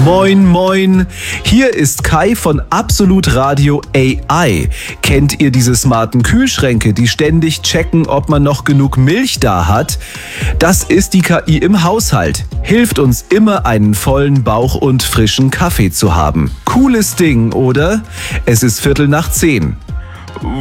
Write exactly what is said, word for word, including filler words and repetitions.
Moin, moin. Hier ist Kai von Absolut Radio A I. Kennt ihr diese smarten Kühlschränke, die ständig checken, ob man noch genug Milch da hat? Das ist die K I im Haushalt. Hilft uns immer, einen vollen Bauch und frischen Kaffee zu haben. Cooles Ding, oder? Es ist Viertel nach zehn.